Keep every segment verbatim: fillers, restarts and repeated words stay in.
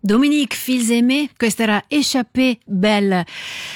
Dominique Fils-Aimé, questa era Échappée Belle.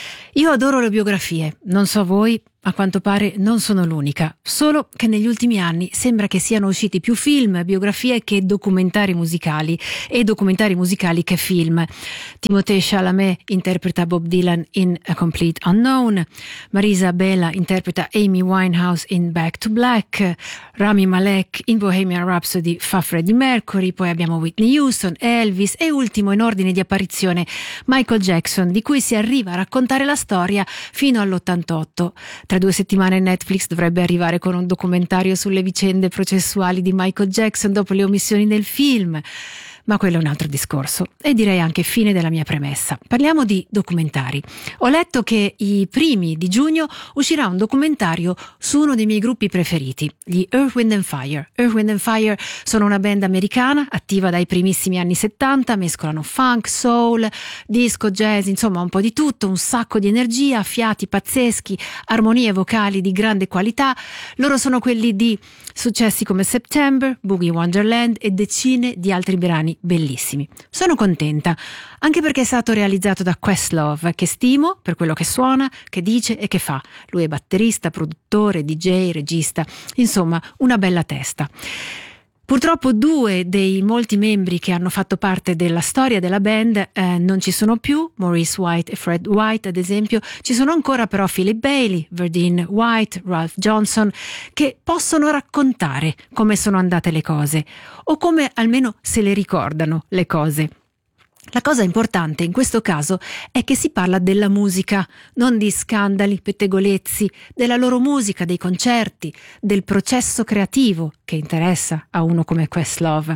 Io adoro le biografie, non so voi, a quanto pare non sono l'unica, solo che negli ultimi anni sembra che siano usciti più film, biografie che documentari musicali, e documentari musicali che film. Timothée Chalamet interpreta Bob Dylan in A Complete Unknown, Marisa Bella interpreta Amy Winehouse in Back to Black, Rami Malek in Bohemian Rhapsody fa Freddie Mercury, poi abbiamo Whitney Houston, Elvis e ultimo in ordine di apparizione Michael Jackson, di cui si arriva a raccontare la storia fino all'ottantotto. Tra due settimane Netflix dovrebbe arrivare con un documentario sulle vicende processuali di Michael Jackson dopo le omissioni nel film. Ma quello è un altro discorso e direi anche fine della mia premessa. Parliamo di documentari. Ho letto che i primi di giugno uscirà un documentario su uno dei miei gruppi preferiti, gli Earth, Wind and Fire. Earth, Wind and Fire sono una band americana attiva dai primissimi anni settanta, mescolano funk, soul, disco, jazz, insomma un po' di tutto, un sacco di energia, fiati pazzeschi, armonie vocali di grande qualità. Loro sono quelli di successi come September, Boogie Wonderland e decine di altri brani bellissimi. Sono contenta, anche perché è stato realizzato da Questlove, che stimo per quello che suona, che dice e che fa. Lui è batterista, produttore, D J, regista, insomma una bella testa. Purtroppo due dei molti membri che hanno fatto parte della storia della band eh, non ci sono più, Maurice White e Fred White ad esempio. Ci sono ancora però Philip Bailey, Verdine White, Ralph Johnson, che possono raccontare come sono andate le cose, o come almeno se le ricordano le cose. La cosa importante in questo caso è che si parla della musica, non di scandali, pettegolezzi, della loro musica, dei concerti, del processo creativo che interessa a uno come Questlove.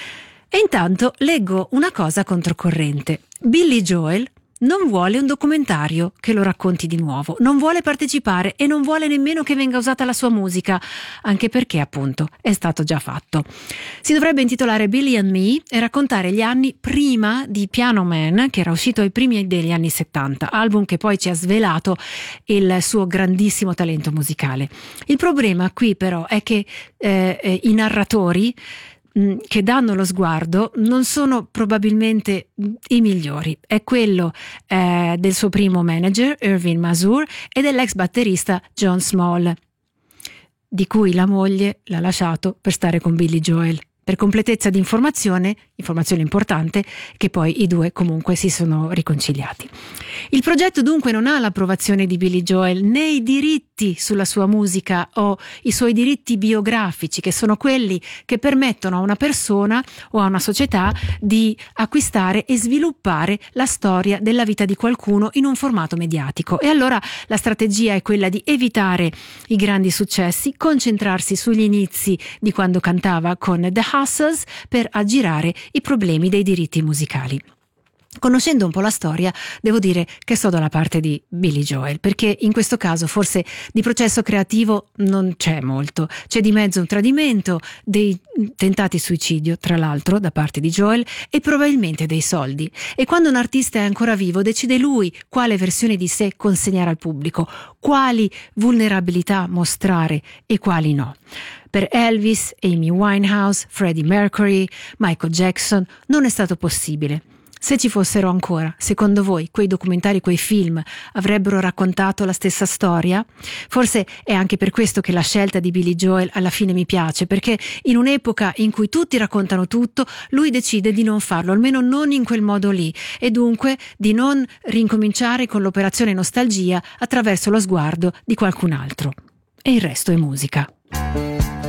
E intanto leggo una cosa controcorrente. Billy Joel non vuole un documentario che lo racconti di nuovo, non vuole partecipare e non vuole nemmeno che venga usata la sua musica, anche perché appunto è stato già fatto. Si dovrebbe intitolare Billy and Me e raccontare gli anni prima di Piano Man, che era uscito ai primi degli anni settanta, album che poi ci ha svelato il suo grandissimo talento musicale. Il problema qui però è che eh, i narratori che danno lo sguardo non sono probabilmente i migliori. È quello eh, del suo primo manager Irving Mazur e dell'ex batterista John Small, di cui la moglie l'ha lasciato per stare con Billy Joel. Per completezza di informazione, informazione importante, che poi i due comunque si sono riconciliati. Il progetto dunque non ha l'approvazione di Billy Joel né i diritti sulla sua musica o i suoi diritti biografici, che sono quelli che permettono a una persona o a una società di acquistare e sviluppare la storia della vita di qualcuno in un formato mediatico. E allora la strategia è quella di evitare i grandi successi, concentrarsi sugli inizi di quando cantava con The Hustles per aggirare i problemi dei diritti musicali. Conoscendo un po' la storia, devo dire che sto dalla parte di Billy Joel, perché in questo caso forse di processo creativo non c'è molto. C'è di mezzo un tradimento, dei tentati suicidio, tra l'altro, da parte di Joel, e probabilmente dei soldi. E quando un artista è ancora vivo, decide lui quale versione di sé consegnare al pubblico, quali vulnerabilità mostrare e quali no. Per Elvis, Amy Winehouse, Freddie Mercury, Michael Jackson non è stato possibile. Se ci fossero ancora, secondo voi, quei documentari, quei film avrebbero raccontato la stessa storia? Forse è anche per questo che la scelta di Billy Joel alla fine mi piace, perché in un'epoca in cui tutti raccontano tutto, lui decide di non farlo, almeno non in quel modo lì, e dunque di non rincominciare con l'operazione nostalgia attraverso lo sguardo di qualcun altro. E il resto è musica.